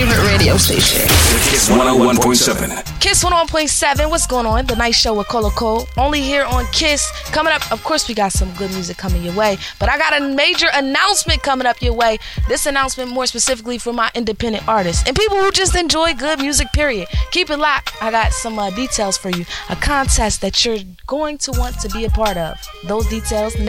favorite radio station. Kiss 101.7. Kiss 101.7. What's going on? The night show with Colo Cole. Only here on Kiss. Coming up, of course, we got some good music coming your way. But I got a major announcement coming up your way. This announcement more specifically for my independent artists and people who just enjoy good music, period. Keep it locked. I got some details for you. A contest that you're going to want to be a part of. Those details